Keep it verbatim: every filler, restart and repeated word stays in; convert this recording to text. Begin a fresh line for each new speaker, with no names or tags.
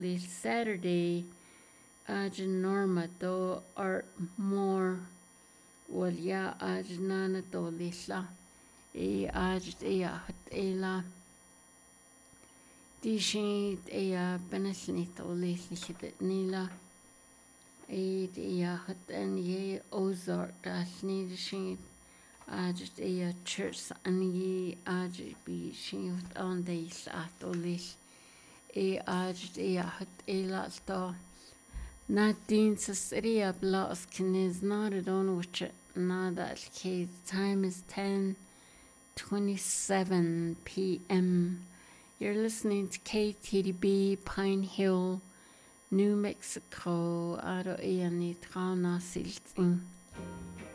This Saturday, Aj Norma do art more. Well, yeah, Aj Nana do Lisa. E Aj Ea Hut Ela. Die Shin Ea Benesnit o Lisa Nila. E Ea Hut and Ye Ozark das Niedershin. Aj Ea Church and Ye Aj be Shin on days at Olis. E Aj Ea Hut Ela Star. Nadine Sasaria Blas is not at on which nada case. Time is ten twenty seven p.m. You're listening to K T D B Pine Hill, New Mexico. Aro e ani trana silting.